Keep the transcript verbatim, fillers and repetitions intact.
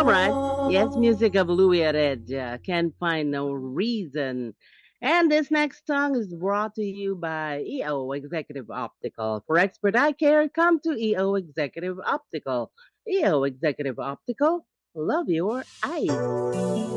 All right. Yes, music of Louis Heredia. Can't find no reason. And this next song is brought to you by E O Executive Optical. For expert eye care, come to E O Executive Optical. E O Executive Optical. Love your eyes.